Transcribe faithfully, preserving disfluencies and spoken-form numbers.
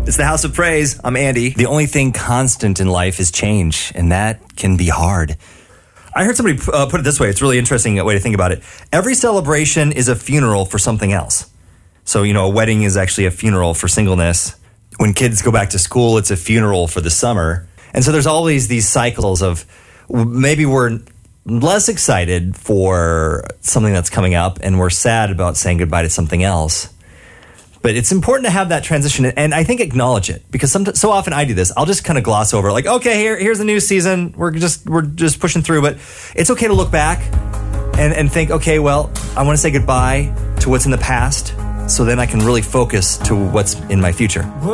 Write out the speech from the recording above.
It's the House of Praise. I'm Andy. The only thing constant in life is change, and that can be hard. I heard somebody uh, put it this way. It's a really interesting way to think about it. Every celebration is a funeral for something else. So, you know, a wedding is actually a funeral for singleness. When kids go back to school, it's a funeral for the summer. And so there's always these cycles of maybe we're less excited for something that's coming up and we're sad about saying goodbye to something else. But it's important to have that transition and I think acknowledge it because some, so often I do this. I'll just kind of gloss over like, okay, here, here's the new season. We're just we're just pushing through. But it's okay to look back and, and think, okay, well, I want to say goodbye to what's in the past so then I can really focus to what's in my future.